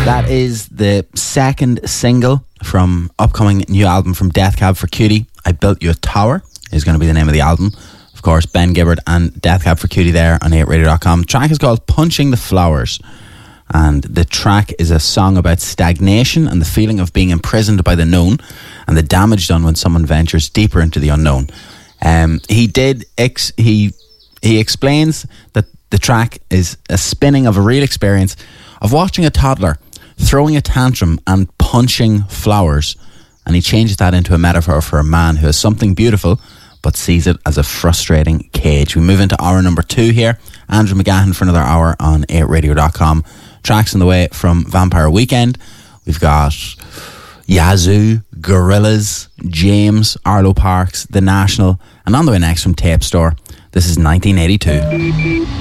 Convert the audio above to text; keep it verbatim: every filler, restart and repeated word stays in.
That is the second single from upcoming new album from Death Cab for Cutie. I Built You a Tower is going to be the name of the album. Of course, Ben Gibbard and Death Cab for Cutie there on hit radio dot com. The track is called Punching the Flowers. And the track is a song about stagnation and the feeling of being imprisoned by the known and the damage done when someone ventures deeper into the unknown. Um, he did, ex- he he explains that the track is a spinning of a real experience of watching a toddler throwing a tantrum and punching flowers, and he changes that into a metaphor for a man who has something beautiful but sees it as a frustrating cage. We move into hour number two here. Andrew McGahan for another hour on hit radio dot com. Tracks on the way from Vampire Weekend. We've got Yazoo, Gorillaz, James, Arlo Parks, The National, and on the way next from Tape Store. This is nineteen eighty-two.